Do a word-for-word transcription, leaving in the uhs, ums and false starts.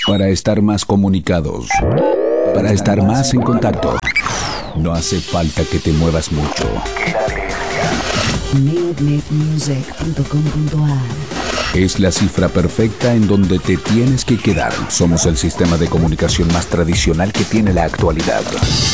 Para estar más comunicados, para estar más en contacto, no hace falta que te muevas mucho. neodnet music punto com punto ar Es la cifra perfecta en donde te tienes que quedar. Somos el sistema de comunicación más tradicional que tiene la actualidad.